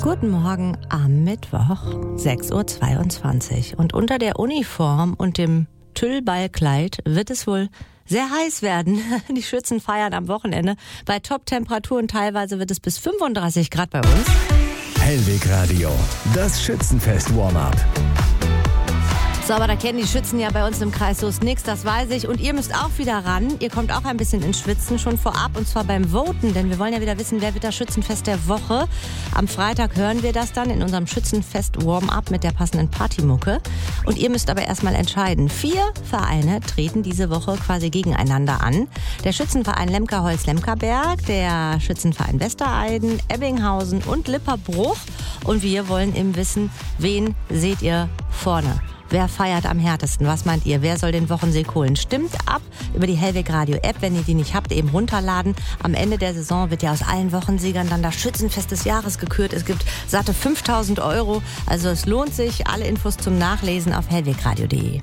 Guten Morgen am Mittwoch, 6.22 Uhr. Und unter der Uniform und dem Tüllballkleid wird es wohl sehr heiß werden. Die Schützen feiern am Wochenende. Bei Top-Temperaturen teilweise wird es bis 35 Grad bei uns. Hellweg Radio, das Schützenfest-Warm-Up. So, aber da kennen die Schützen ja bei uns im Kreis Soest nix, das weiß ich. Und ihr müsst auch wieder ran. Ihr kommt auch ein bisschen ins Schwitzen, schon vorab, und zwar beim Voten. Denn wir wollen ja wieder wissen, wer wird das Schützenfest der Woche. Am Freitag hören wir das dann in unserem Schützenfest-Warm-Up mit der passenden Partymucke. Und ihr müsst aber erstmal entscheiden. 4 Vereine treten diese Woche quasi gegeneinander an. Der Schützenverein Lemkerholz-Lemkerberg, der Schützenverein Westereiden, Ebbinghausen und Lipperbruch. Und wir wollen eben wissen, wen seht ihr vorne? Wer feiert am härtesten? Was meint ihr? Wer soll den Wochensieg holen? Stimmt ab über die Hellweg Radio App. Wenn ihr die nicht habt, eben runterladen. Am Ende der Saison wird ja aus allen Wochensiegern dann das Schützenfest des Jahres gekürt. Es gibt satte 5.000 €. Also es lohnt sich. Alle Infos zum Nachlesen auf hellwegradio.de.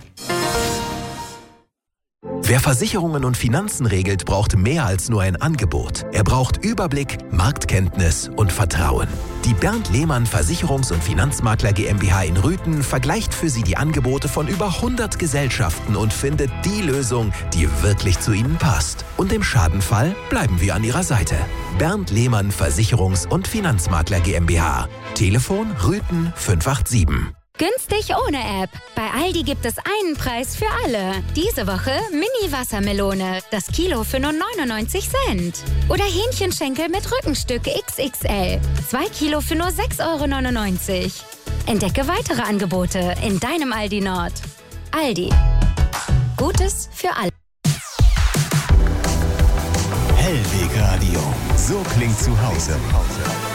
Wer Versicherungen und Finanzen regelt, braucht mehr als nur ein Angebot. Er braucht Überblick, Marktkenntnis und Vertrauen. Die Bernd Lehmann Versicherungs- und Finanzmakler GmbH in Rüthen vergleicht für Sie die Angebote von über 100 Gesellschaften und findet die Lösung, die wirklich zu Ihnen passt. Und im Schadenfall bleiben wir an Ihrer Seite. Bernd Lehmann Versicherungs- und Finanzmakler GmbH. Telefon Rüthen 587. Günstig ohne App. Bei Aldi gibt es einen Preis für alle. Diese Woche Mini-Wassermelone. Das Kilo für nur 99 Cent. Oder Hähnchenschenkel mit Rückenstück XXL. 2 Kilo für nur 6,99 €. Entdecke weitere Angebote in deinem Aldi Nord. Aldi. Gutes für alle. Hellweg Radio. So klingt zu Hause.